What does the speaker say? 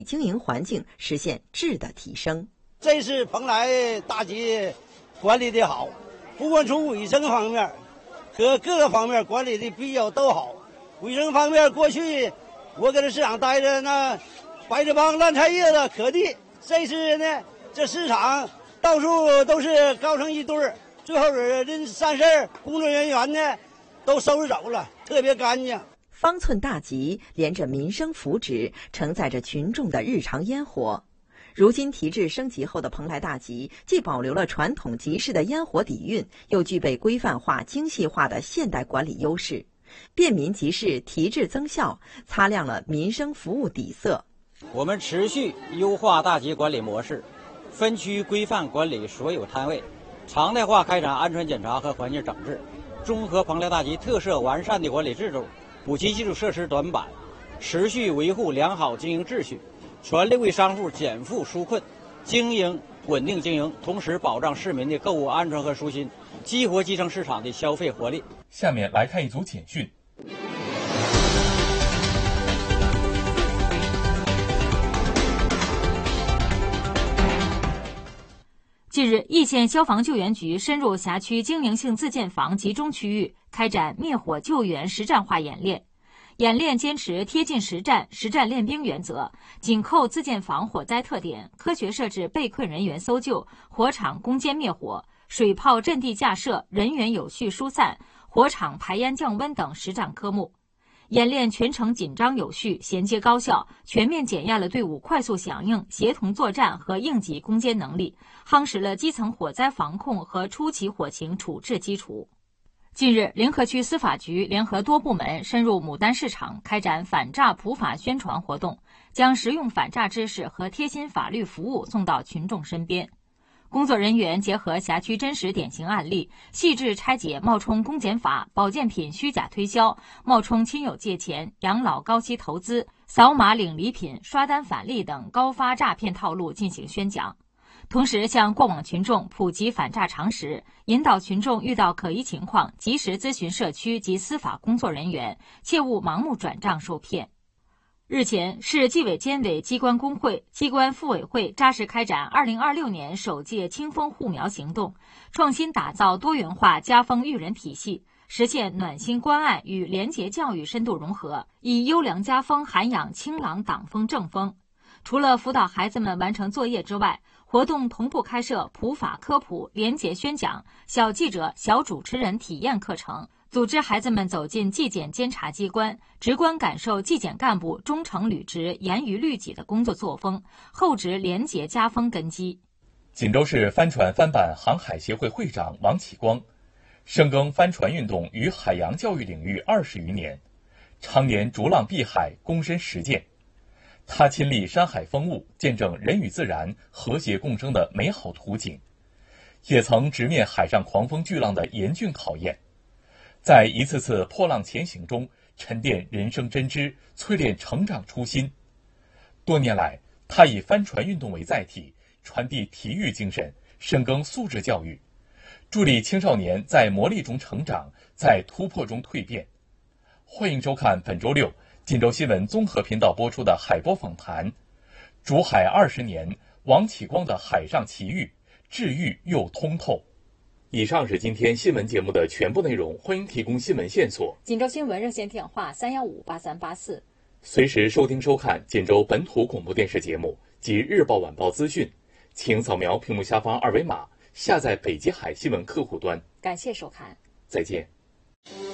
经营环境实现质的提升。 这次蓬莱大集管理的好，不管从卫生方面和各个方面管理的比较都好。卫生方面，过去我搁这市场待着，那白菜帮、烂菜叶子可地。这次呢，这市场到处都是高成一堆儿，最后人散事儿，工作人员呢都收拾走了，特别干净。 方寸大集连着民生福祉，承载着群众的日常烟火。如今提质升级后的蓬莱大集，既保留了传统集市的烟火底蕴，又具备规范化、精细化的现代管理优势。便民集市提质增效，擦亮了民生服务底色。 我们持续优化大集管理模式，分区规范管理所有摊位，常态化开展安全检查和环境整治，综合蓬莱大集特色完善的管理制度，补齐基础设施短板，持续维护良好经营秩序，全力为商户减负纾困，稳定经营，同时保障市民的购物安全和舒心，激活基层市场的消费活力。 下面来看一组简讯。 近日，易县消防救援局深入辖区经营性自建房集中区域，开展灭火救援实战化演练。演练坚持贴近实战、实战练兵原则，紧扣自建房火灾特点，科学设置被困人员搜救、火场攻坚灭火、水炮阵地架设、人员有序疏散、火场排烟降温等实战科目。演练全程紧张有序、衔接高效，全面检验了队伍快速响应、协同作战和应急攻坚能力，夯实了基层火灾防控和初期火情处置基础。近日，临河区司法局联合多部门深入牡丹市场，开展反诈普法宣传活动，将实用反诈知识和贴心法律服务送到群众身边。工作人员结合辖区真实典型案例，细致拆解冒充公检法、保健品虚假推销、冒充亲友借钱、养老高息投资、扫码领礼品、刷单返利等高发诈骗套路进行宣讲。同时向过往群众普及反诈常识，引导群众遇到可疑情况及时咨询社区及司法工作人员，切勿盲目转账受骗。日前，市纪委监委机关工会、机关妇委会扎实开展2026年首届清风护苗行动，创新打造多元化家风育人体系，实现暖心关爱与廉洁教育深度融合，以优良家风涵养清朗党风正风。除了辅导孩子们完成作业之外，活动同步开设普法科普、廉洁宣讲、小记者、小主持人体验课程，组织孩子们走进纪检监察机关，直观感受纪检干部忠诚履职、严于律己的工作作风，厚植廉洁家风根基。 锦州市帆船帆板航海协会会长王启光深耕帆船运动与海洋教育领域20余年，常年逐浪避海，躬身实践。他亲历山海风物，见证人与自然和谐共生的美好图景，也曾直面海上狂风巨浪的严峻考验，在一次次破浪前行中沉淀人生真知，淬炼成长初心。多年来，他以帆船运动为载体，传递体育精神，深耕素质教育，助力青少年在磨砺中成长，在突破中蜕变。欢迎收看本周六锦州新闻综合频道播出的海波访谈，逐海20年，王启光的海上奇遇，治愈又通透。以上是今天新闻节目的全部内容，欢迎提供新闻线索。 锦州新闻热线电话3158384， 随时收听收看锦州本土广播电视节目及日报晚报资讯，请扫描屏幕下方2维码下载北极海新闻客户端。 感谢收看， 再见。